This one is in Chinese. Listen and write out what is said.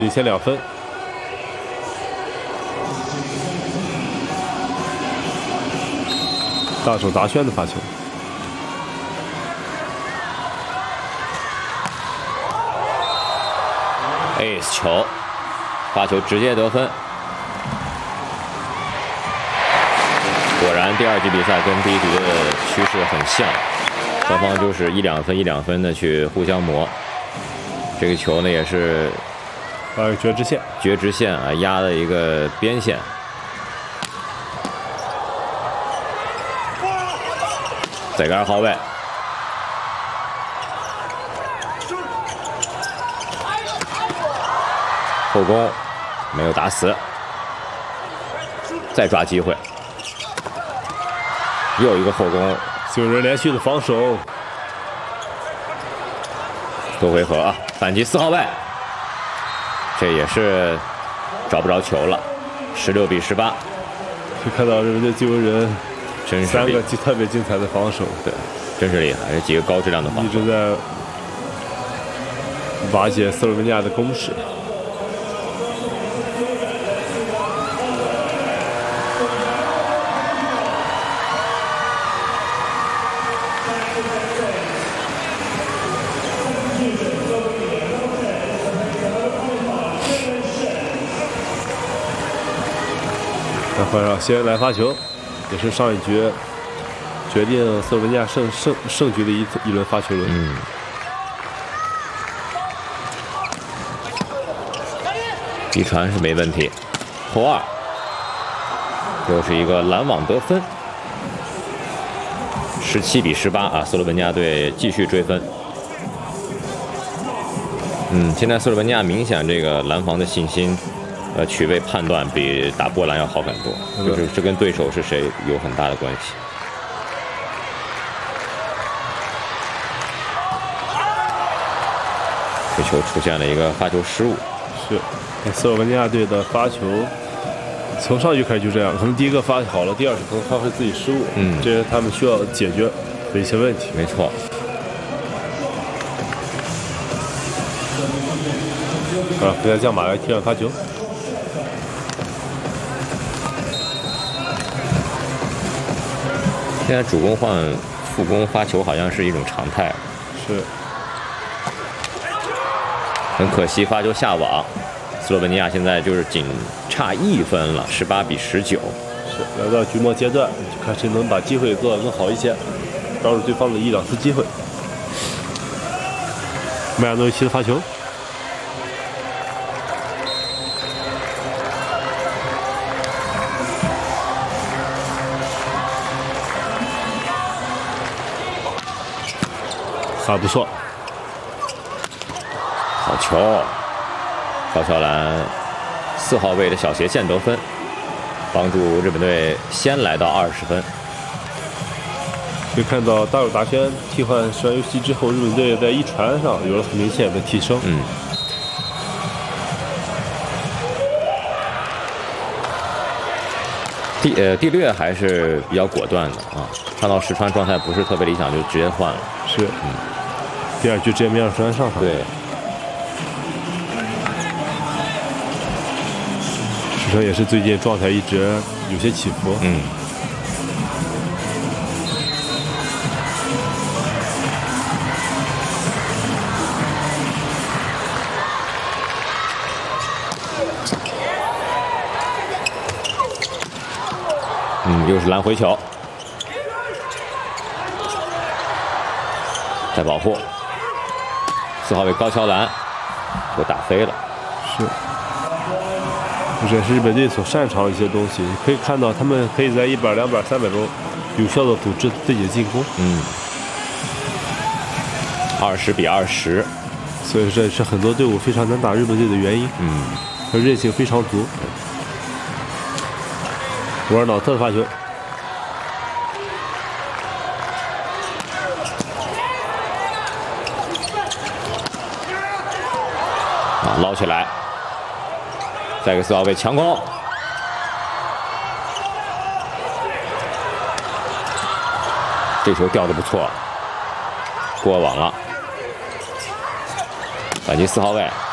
领先2分。大手达轩的发球。 ace 球，发球直接得分。果然，第2局比赛跟第1局的趋势很像，双方就是1、2分、1、2分的去互相磨。这个球呢也是绝直线， 绝直线啊，压了一个边线。再杆好位。 后攻没有打死，再抓机会，又一个后攻， 9人连续的防守， 多回合啊！反击4号位，这也是找不着球了，16比18。 可以看到日本队9人， 真是 3个特别精彩的防守， 对，真是厉害，这几个高质量的防守， 一直在瓦解斯洛文尼亚的攻势。 换上先来发球，也是上一局决定斯洛文尼亚胜局的一轮发球轮。 一传是没问题，后2，又是一个拦网得分，17比18啊！斯洛文尼亚队继续追分。现在斯洛文尼亚明显这个拦防的信心。 取位判断比打波兰要好很多，就是这跟对手是谁有很大的关系。这球出现了一个发球失误， 是，斯洛文尼亚队的发球从上局开始就这样，可能第1个发好了，第2局可能发挥自己失误，这是他们需要解决的一些问题。 没错。 福加将马来替换发球。 现在主攻换副攻发球好像是一种常态， 是。 很可惜发球下网，斯洛文尼亚现在就是仅差1分了，18比19。是， 来到局末阶段，就看谁能把机会做得更好一些，抓住对方的1、2次机会。梅亚诺维奇的发球。 不错， 好球！高桥兰4号位的小斜线得分，帮助日本队先来到20分。 可以看到大手达轩替换石川佑希之后，日本队在一传上有了很明显的提升。 第6还是比较果断的啊，看到石川状态不是特别理想，就直接换了。 是，第2局直接没让石川上场。 对， 石川也是最近状态一直有些起伏。 又是拦回球，再保护4号位高桥兰，给打飞了。 是，这也是日本队所擅长的一些东西。可以看到，他们可以在100、200、300中有效的组织自己的进攻。 20比20， 所以这是很多队伍非常难打日本队的原因。和韧性非常足。沃尔瑙特的发球。 捞起来，再给4号位强攻，这球吊得不错，过网了，反击4号位。